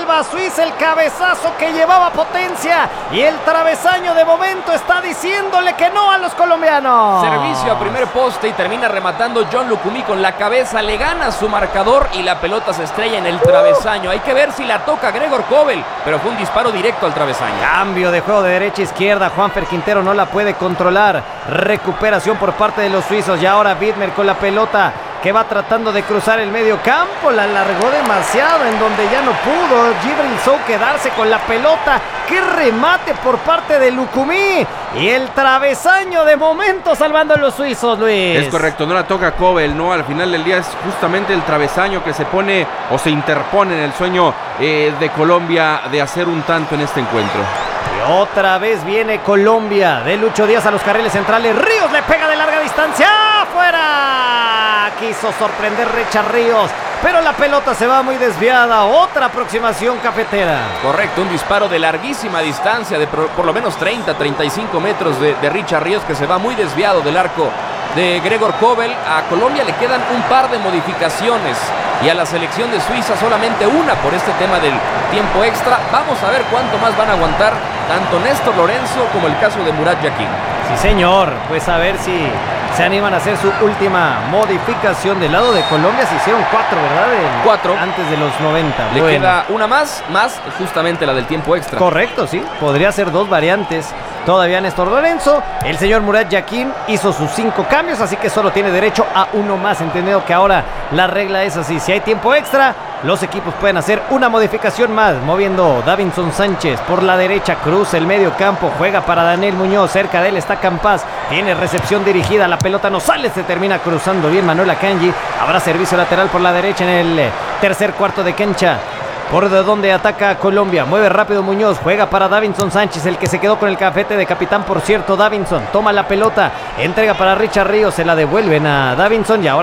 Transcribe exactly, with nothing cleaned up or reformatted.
salva Suiza, el cabezazo que llevaba potencia y el travesaño de momento está diciéndole que no a los colombianos. Servicio a primer poste y termina rematando John Lucumí con la cabeza, le gana su marcador y la pelota se estrella en el travesaño. Hay que ver si la toca Gregor Kobel, pero fue un disparo directo al travesaño. Cambio de juego de derecha a izquierda, Juanfer Quintero no la puede controlar. Recuperación por parte de los suizos y ahora Widmer con la pelota que va tratando de cruzar el medio campo, la alargó demasiado en donde ya no pudo Djibril Sow quedarse con la pelota. ¡Qué remate por parte de Lucumí! Y el travesaño de momento salvando a los suizos, Luis. Es correcto, no la toca Kobel, no, al final del día es justamente el travesaño que se pone o se interpone en el sueño eh, de Colombia de hacer un tanto en este encuentro. Y otra vez viene Colombia, de Lucho Díaz a los carriles centrales, Ríos le pega de larga distancia, ¡fuera! Quiso sorprender Richard Ríos, pero la pelota se va muy desviada. Otra aproximación cafetera. Correcto, un disparo de larguísima distancia, de por, por lo menos treinta, treinta y cinco metros de, de Richard Ríos, que se va muy desviado del arco de Gregor Kobel. A Colombia le quedan un par de modificaciones y a la selección de Suiza solamente una por este tema del tiempo extra. Vamos a ver cuánto más van a aguantar tanto Néstor Lorenzo como el caso de Murat Yakin. Sí, señor, pues a ver si se animan a hacer su última modificación. Del lado de Colombia se hicieron cuatro, ¿verdad? El, cuatro. Antes de los noventa. Le bueno. queda una más, más justamente la del tiempo extra. Correcto, sí. Podría ser dos variantes. Todavía Néstor Lorenzo. El señor Murat Yakin hizo sus cinco cambios, así que solo tiene derecho a uno más. Entendido que ahora la regla es así. Si hay tiempo extra, los equipos pueden hacer una modificación más. Moviendo Davinson Sánchez por la derecha. Cruza el medio campo. Juega para Daniel Muñoz. Cerca de él está Campas. Tiene recepción dirigida. La pelota no sale. Se termina cruzando bien Manuel Akanji. Habrá servicio lateral por la derecha en el tercer cuarto de cancha. Por de donde ataca Colombia. Mueve rápido Muñoz. Juega para Davinson Sánchez, el que se quedó con el cafete de capitán, por cierto. Davinson toma la pelota. Entrega para Richard Ríos. Se la devuelven a Davinson y ahora